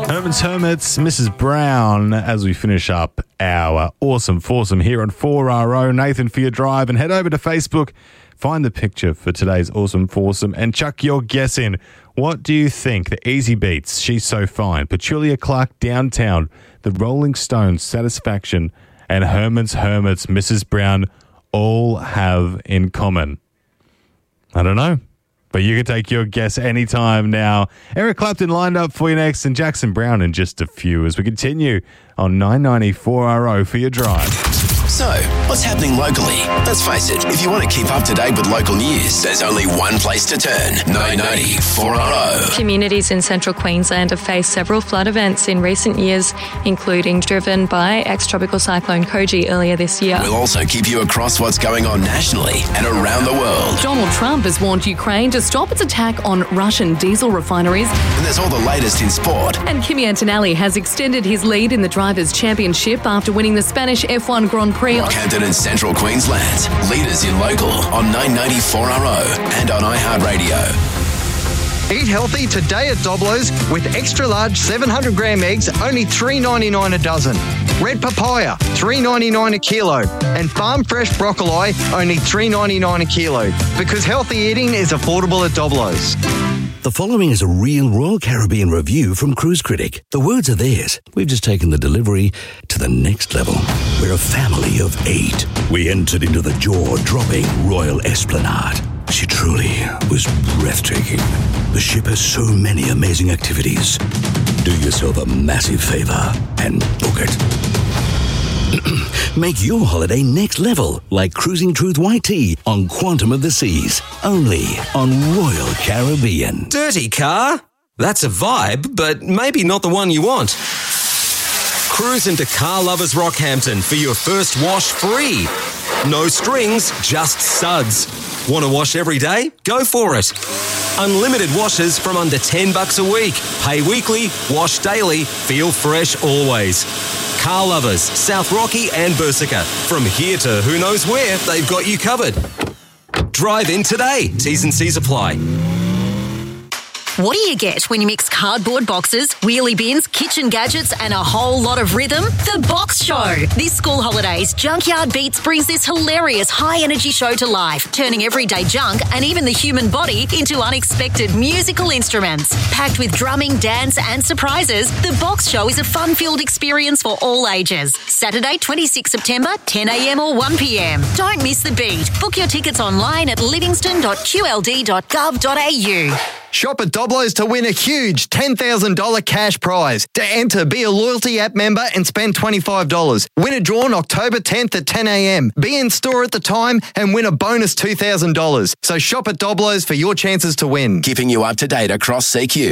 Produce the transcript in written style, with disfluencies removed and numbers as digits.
Herman's Hermits, Mrs. Brown, as we finish up our awesome foursome here on 4RO. Nathan for your drive, and head over to Facebook, find the picture for today's awesome foursome and chuck your guess in. What do you think the Easy Beats, She's So Fine, Petulia Clark, Downtown, the Rolling Stones, Satisfaction, and Herman's Hermits, Mrs. Brown all have in common? I don't know, but you can take your guess anytime now. Eric Clapton lined up for you next, and Jackson Brown in just a few as we continue on 994RO for your drive. So, what's happening locally? Let's face it, if you want to keep up to date with local news, there's only one place to turn. 994RO. Communities in central Queensland have faced several flood events in recent years, including driven by ex-tropical cyclone Koji earlier this year. We'll also keep you across what's going on nationally and around the world. Donald Trump has warned Ukraine to stop its attack on Russian diesel refineries. And there's all the latest in sport. And Kimi Antonelli has extended his lead in the Drivers' Championship after winning the Spanish F1 Grand Prix. Rockhampton and Central Queensland. Leaders in local on 994RO and on iHeartRadio. Eat healthy today at Doblo's with extra large 700 gram eggs, only $3.99 a dozen. Red papaya, $3.99 a kilo. And farm fresh broccoli, only $3.99 a kilo. Because healthy eating is affordable at Doblo's. The following is a real Royal Caribbean review from Cruise Critic. The words are theirs. We've just taken the delivery to the next level. We're a family of 8. We entered into the jaw-dropping Royal Esplanade. She truly was breathtaking. The ship has so many amazing activities. Do yourself a massive favor and book it. Make your holiday next level, like cruising Truth White Tea on Quantum of the Seas, only on Royal Caribbean. Dirty car? That's a vibe, but maybe not the one you want. Cruise into Car Lovers Rockhampton for your first wash free. No strings, just suds. Want to wash every day? Go for it. Unlimited washes from under $10 a week. Pay weekly, wash daily, feel fresh always. Car Lovers, South Rocky and Bersica. From here to who knows where, they've got you covered. Drive in today. T's and C's apply. What do you get when you mix cardboard boxes, wheelie bins, kitchen gadgets, and a whole lot of rhythm? The Box Show. This school holidays, Junkyard Beats brings this hilarious high-energy show to life, turning everyday junk and even the human body into unexpected musical instruments. Packed with drumming, dance, and surprises, The Box Show is a fun-filled experience for all ages. Saturday, 26 September, 10 a.m. or 1 p.m. Don't miss the beat. Book your tickets online at livingston.qld.gov.au. Shop at Doblo's to win a huge $10,000 cash prize. To enter, be a loyalty app member and spend $25. Winner drawn October 10th at 10 a.m. Be in store at the time and win a bonus $2,000. So shop at Doblo's for your chances to win. Keeping you up to date across CQ.